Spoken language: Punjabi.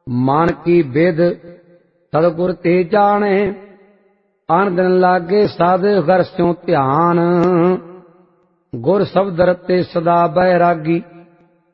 ਮਨ ਕੀ ਬਿਦ ਸਤਿਗੁਰ ਤੇ ਜਾਣੇ। ਆਨ ਦਿਨ ਲਾਗੇ ਸਾਧ ਘਰ ਸਿਉ ਧਿਆਨ। ਗੁਰ ਸ਼ਬਦ ਰਤੇ ਸਦਾ ਬੈਰਾਗੀ।